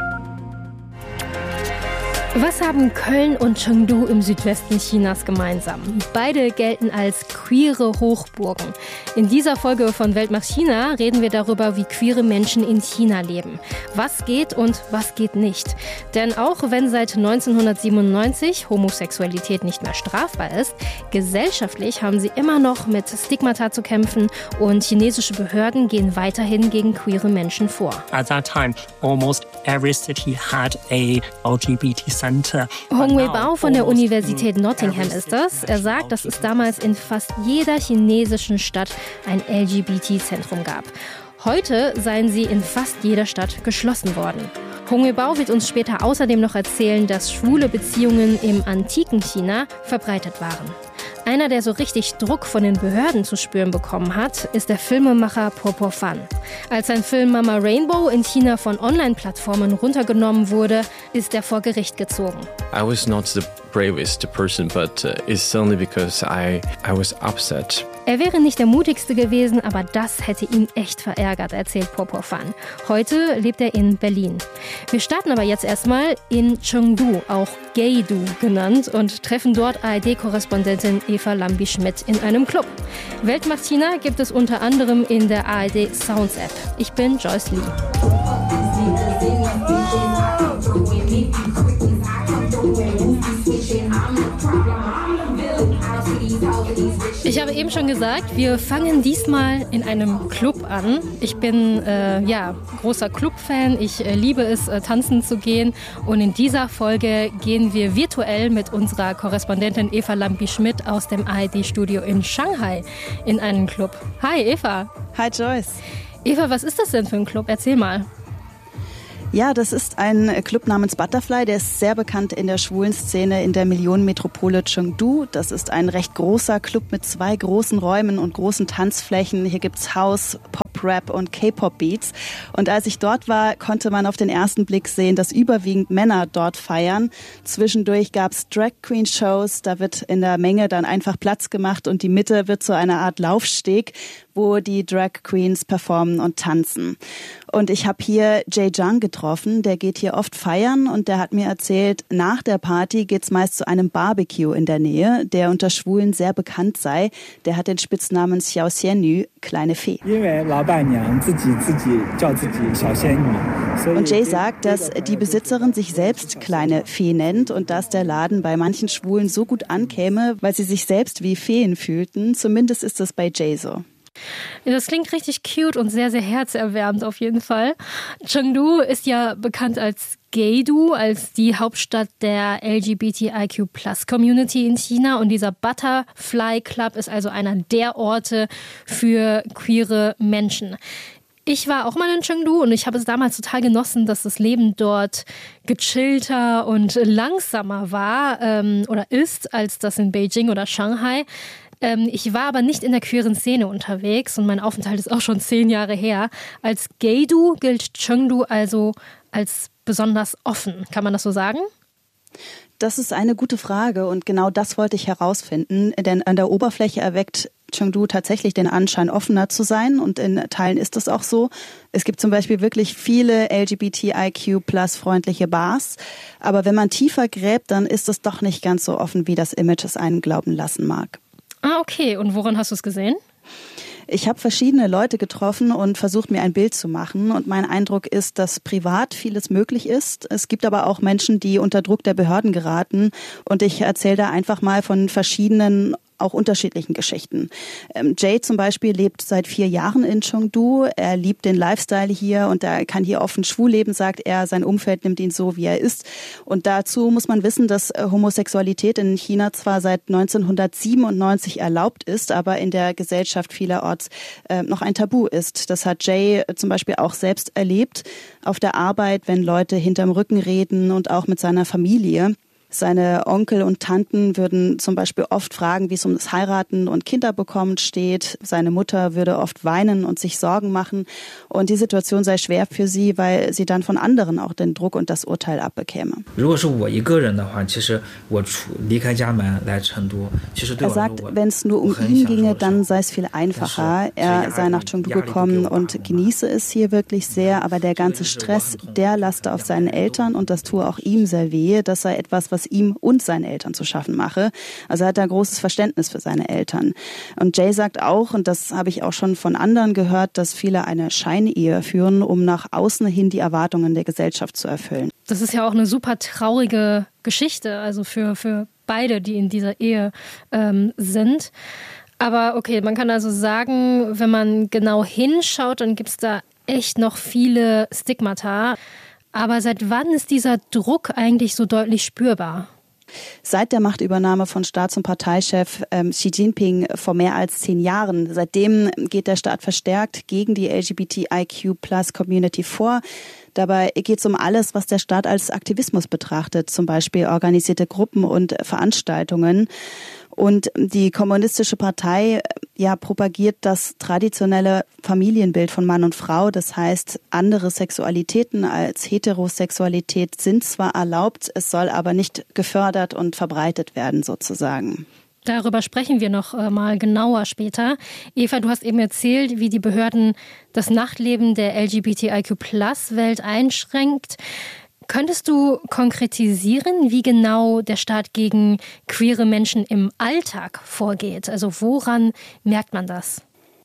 Speaker 2: Was haben Köln und Chengdu im Südwesten Chinas gemeinsam? Beide gelten als queere Hochburgen. In dieser Folge von Welt macht China reden wir darüber, wie queere Menschen in China leben. Was geht und was geht nicht. Denn auch wenn seit neunzehnhundertsiebenundneunzig Homosexualität nicht mehr strafbar ist, gesellschaftlich haben sie immer noch mit Stigmata zu kämpfen und chinesische Behörden gehen weiterhin gegen queere Menschen vor.
Speaker 4: At that time, almost every city had a L G B T center.
Speaker 2: Hong Wei-Bao von der Universität Nottingham ist das. Er sagt, dass es damals in fast jeder chinesischen Stadt ein L G B T-Zentrum gab. Heute seien sie in fast jeder Stadt geschlossen worden. Hong Wei-Bao wird uns später außerdem noch erzählen, dass schwule Beziehungen im antiken China verbreitet waren. Einer, der so richtig Druck von den Behörden zu spüren bekommen hat, ist der Filmemacher Po Po Fan. Als sein Film Mama Rainbow in China von Online-Plattformen runtergenommen wurde, ist er vor Gericht gezogen.
Speaker 5: I was not the bravest person, but uh, it's only because I, I was upset.
Speaker 2: Er wäre nicht der mutigste gewesen, aber das hätte ihn echt verärgert, erzählt Po Po Fan. Heute lebt er in Berlin. Wir starten aber jetzt erstmal in Chengdu, auch Gay-Du genannt, und treffen dort A R D-Korrespondentin Eva Lambi-Schmidt in einem Club. Welt macht China gibt es unter anderem in der A R D Sounds App. Ich bin Joyce Lee. Ich habe eben schon gesagt, wir fangen diesmal in einem Club an. Ich bin äh, ja, großer Club-Fan. Ich äh, liebe es, äh, tanzen zu gehen. Und in dieser Folge gehen wir virtuell mit unserer Korrespondentin Eva Lambi-Schmidt aus dem A R D-Studio in Shanghai in einen Club. Hi Eva.
Speaker 24: Hi Joyce.
Speaker 2: Eva, was ist das denn für ein Club? Erzähl mal.
Speaker 24: Ja, das ist ein Club namens Butterfly, der ist sehr bekannt in der schwulen Szene in der Millionenmetropole Chengdu. Das ist ein recht großer Club mit zwei großen Räumen und großen Tanzflächen. Hier gibt's House, Pop, Rap und K-Pop-Beats. Und als ich dort war, konnte man auf den ersten Blick sehen, dass überwiegend Männer dort feiern. Zwischendurch gab's Drag-Queen-Shows, da wird in der Menge dann einfach Platz gemacht und die Mitte wird so eine Art Laufsteg, wo die Drag Queens performen und tanzen. Und ich habe hier Jay Zhang getroffen, der geht hier oft feiern und der hat mir erzählt, nach der Party geht's meist zu einem Barbecue in der Nähe, der unter Schwulen sehr bekannt sei. Der hat den Spitznamen Xiao Xianyu, kleine Fee. Und Jay sagt, dass die Besitzerin sich selbst kleine Fee nennt und dass der Laden bei manchen Schwulen so gut ankäme, weil sie sich selbst wie Feen fühlten. Zumindest ist das bei Jay so.
Speaker 2: Das klingt richtig cute und sehr, sehr herzerwärmend auf jeden Fall. Chengdu ist ja bekannt als Gay-Du, als die Hauptstadt der L G B T I Q Plus Community in China. Und dieser Butterfly Club ist also einer der Orte für queere Menschen. Ich war auch mal in Chengdu und ich habe es damals total genossen, dass das Leben dort gechillter und langsamer war ähm, oder ist, als das in Beijing oder Shanghai. Ähm, ich war aber nicht in der queeren Szene unterwegs und mein Aufenthalt ist auch schon zehn Jahre her. Als Gay-Du gilt Chengdu also als besonders offen. Kann man das so sagen?
Speaker 24: Das ist eine gute Frage und genau das wollte ich herausfinden, denn an der Oberfläche erweckt Chengdu tatsächlich den Anschein, offener zu sein und in Teilen ist das auch so. Es gibt zum Beispiel wirklich viele L G B T I Q plus freundliche Bars, aber wenn man tiefer gräbt, dann ist es doch nicht ganz so offen, wie das Image es einen glauben lassen mag.
Speaker 2: Ah, okay. Und woran hast du es gesehen?
Speaker 24: Ich habe verschiedene Leute getroffen und versucht, mir ein Bild zu machen. Und mein Eindruck ist, dass privat vieles möglich ist. Es gibt aber auch Menschen, die unter Druck der Behörden geraten. Und ich erzähle da einfach mal von verschiedenen, auch unterschiedlichen Geschichten. Ähm, Jay zum Beispiel lebt seit vier Jahren in Chengdu. Er liebt den Lifestyle hier und er kann hier offen schwul leben, sagt er. Sein Umfeld nimmt ihn so, wie er ist. Und dazu muss man wissen, dass Homosexualität in China zwar seit neunzehnhundertsiebenundneunzig erlaubt ist, aber in der Gesellschaft vielerorts äh, noch ein Tabu ist. Das hat Jay zum Beispiel auch selbst erlebt auf der Arbeit, wenn Leute hinterm Rücken reden und auch mit seiner Familie. Seine Onkel und Tanten würden zum Beispiel oft fragen, wie es um das Heiraten und Kinderbekommen steht. Seine Mutter würde oft weinen und sich Sorgen machen. Und die Situation sei schwer für sie, weil sie dann von anderen auch den Druck und das Urteil abbekäme. Er sagt, wenn es nur um ihn ginge, dann sei es viel einfacher. Er sei nach Chengdu gekommen und genieße es hier wirklich sehr. Aber der ganze Stress, der laste auf seinen Eltern und das tue auch ihm sehr weh. Das sei etwas, was was ihm und seinen Eltern zu schaffen mache. Also er hat da großes Verständnis für seine Eltern. Und Jay sagt auch, und das habe ich auch schon von anderen gehört, dass viele eine Scheinehe führen, um nach außen hin die Erwartungen der Gesellschaft zu erfüllen.
Speaker 2: Das ist ja auch eine super traurige Geschichte, also für, für beide, die in dieser Ehe ähm, sind. Aber okay, man kann also sagen, wenn man genau hinschaut, dann gibt es da echt noch viele Stigmata. Aber seit wann ist dieser Druck eigentlich so deutlich spürbar?
Speaker 24: Seit der Machtübernahme von Staats- und Parteichef ähm, Xi Jinping vor mehr als zehn Jahren. Seitdem geht der Staat verstärkt gegen die L G B T I Q plus Community vor. Dabei geht es um alles, was der Staat als Aktivismus betrachtet, zum Beispiel organisierte Gruppen und Veranstaltungen. Und die Kommunistische Partei ja, propagiert das traditionelle Familienbild von Mann und Frau. Das heißt, andere Sexualitäten als Heterosexualität sind zwar erlaubt, es soll aber nicht gefördert und verbreitet werden sozusagen.
Speaker 2: Darüber sprechen wir noch mal genauer später. Eva, du hast eben erzählt, wie die Behörden das Nachtleben der L G B T I Q plus Welt einschränkt. Könntest du konkretisieren, wie genau der Staat gegen queere Menschen im Alltag vorgeht? Also woran merkt man das?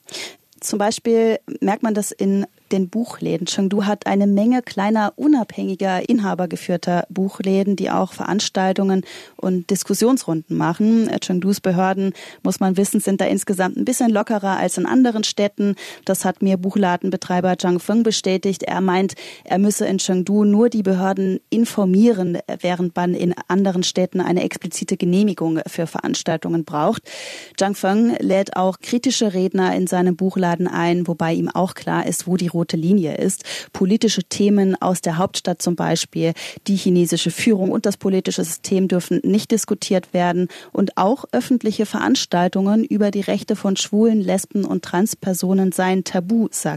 Speaker 24: Zum Beispiel merkt man das in den Buchläden. Chengdu hat eine Menge kleiner, unabhängiger, inhabergeführter Buchläden, die auch Veranstaltungen und Diskussionsrunden machen. Chengdus Behörden, muss man wissen, sind da insgesamt ein bisschen lockerer als in anderen Städten. Das hat mir Buchladenbetreiber Zhang Feng bestätigt. Er meint, er müsse in Chengdu nur die Behörden informieren, während man in anderen Städten eine explizite Genehmigung für Veranstaltungen braucht. Zhang Feng lädt auch kritische Redner in seinem Buchladen ein, wobei ihm auch klar ist, wo die rote Linie ist. Politische Themen aus der Hauptstadt zum Beispiel, die chinesische Führung und das politische System dürfen nicht diskutiert werden. Und auch öffentliche Veranstaltungen über die Rechte von Schwulen, Lesben und Transpersonen seien tabu, sagt